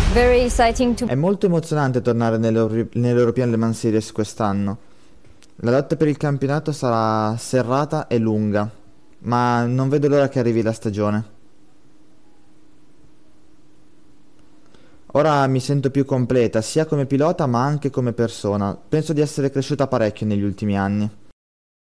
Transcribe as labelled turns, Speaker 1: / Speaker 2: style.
Speaker 1: Very exciting to
Speaker 2: È molto emozionante tornare nell'European Le Mans Series quest'anno. La lotta per il campionato sarà serrata e lunga, ma non vedo l'ora che arrivi la stagione. Ora mi sento più completa, sia come pilota ma anche come persona. Penso di essere cresciuta parecchio negli ultimi anni.